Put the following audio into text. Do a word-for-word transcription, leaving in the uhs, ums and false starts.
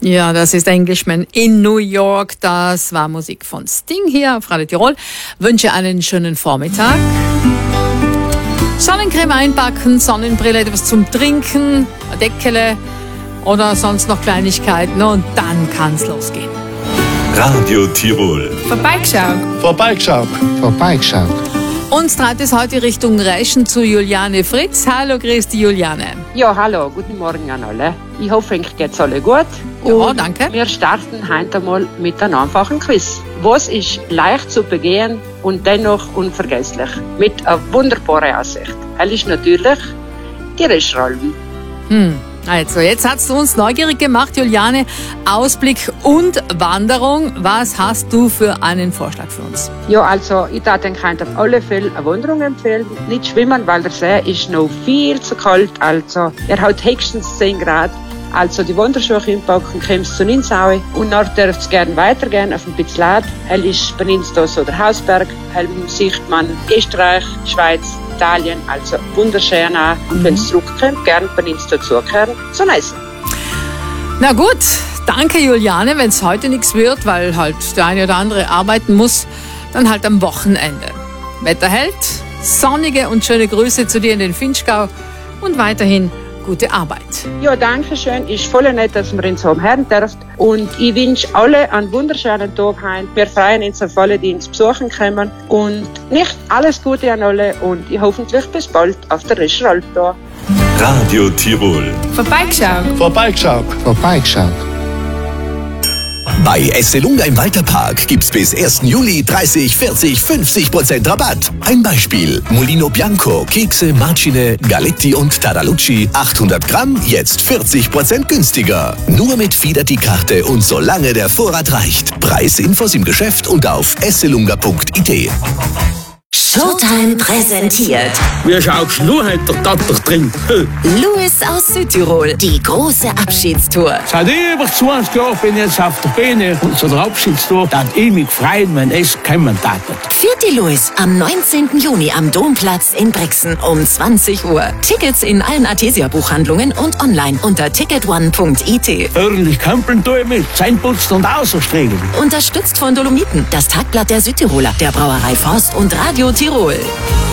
Ja, das ist Englishman in New York. Das war Musik von Sting hier auf Radio Tirol. Wünsche einen schönen Vormittag. Sonnencreme einpacken, Sonnenbrille, etwas zum Trinken, ein Deckele oder sonst noch Kleinigkeiten und dann kann's losgehen. Radio Tirol. Vorbeigeschaut. Vorbeigeschaut. Vorbeigeschaut. Uns treibt es heute Richtung Reschen zu Juliane Fritz. Hallo, grüß die Juliane. Ja, hallo, guten Morgen an alle. Ich hoffe, euch geht's alle gut. Ja, Und danke. Wir starten heute mal mit einem einfachen Quiz. Was ist leicht zu begehen und dennoch unvergesslich? Mit einer wunderbaren Aussicht. Das ist natürlich die Reschralben. Hm. Also, jetzt hast du uns neugierig gemacht, Juliane. Ausblick und Wanderung. Was hast du für einen Vorschlag für uns? Ja, also ich darf den Kind auf alle Fälle eine Wanderung empfehlen. Nicht schwimmen, weil der See ist noch viel zu kalt. Also er hat höchstens zehn Grad. Also die Wanderschuhe hinpacken, kommst zu Ninsau und dann dürft ihr gerne weitergehen auf den Pitzlad. Hell ist bei uns da so der Hausberg. Hell sieht man Österreich, Schweiz, Italien, also wunderschön auch. Und wenn es zurückkommt, gerne bei uns dazukehren, so nice. Na gut, danke Juliane. Wenn es heute nichts wird, weil halt der eine oder andere arbeiten muss, dann halt am Wochenende. Wetter hält, sonnige und schöne Grüße zu dir in den Finchgau und weiterhin gute Arbeit. Ja, danke schön. Ist voll nett, dass wir uns haben hören dürfen. Und ich wünsche alle einen wunderschönen Tag heim. Wir freuen uns auf alle, die uns besuchen kommen. Und nicht alles Gute an alle und ich hoffentlich bis bald auf der Reschralb da. Radio Tirol. Vorbeigeschaut. Vorbeigeschaut. Vorbeigeschaut. Bei Esselunga im Walterpark gibt's bis ersten Juli dreißig, vierzig, fünfzig Prozent Rabatt. Ein Beispiel: Mulino Bianco, Kekse, Marcine, Galetti und Taralucci, achthundert Gramm, jetzt vierzig Prozent günstiger. Nur mit Fidelity-Karte und solange der Vorrat reicht. Preisinfos im Geschäft und auf esselunga punkt it. Showtime präsentiert Wie schaust du heute der Tatter drin? Louis aus Südtirol, die große Abschiedstour. Seit über zwanzig Jahren bin ich jetzt auf der Bühne und so der Abschiedstour, dass ich mich freuen, wenn es kommen darf. Vierte Louis am neunzehnten Juni am Domplatz in Brixen um zwanzig Uhr. Tickets in allen Artesia-Buchhandlungen und online unter ticket one punkt it. Ordentlich kämpeln tue ich mit, Zähneputzen und Außerstriegeln. Unterstützt von Dolomiten, das Tagblatt der Südtiroler, der Brauerei Forst und Radio Tirol.